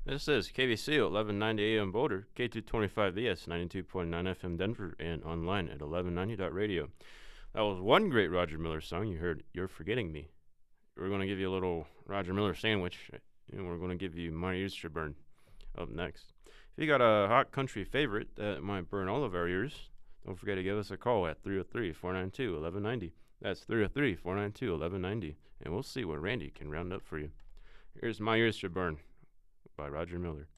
This is KVC 1190 AM Boulder, K225VS 92.9 FM Denver, and online at 1190.radio. That was one great Roger Miller song. You heard You're Forgetting Me. We're going to give you a little Roger Miller sandwich, and we're going to give you My Ears Should Burn up next. If you got a hot country favorite that might burn all of our ears, don't forget to give us a call at 303-492-1190. That's 303-492-1190, and we'll see what Randy can round up for you. Here's My Ears Should Burn by Roger Miller.